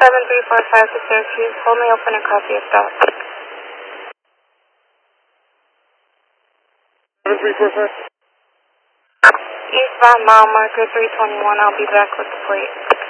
7345 to Syracuse. Hold me open and copy of that. 7345. Eastbound mile marker 321. I'll be back with the plate.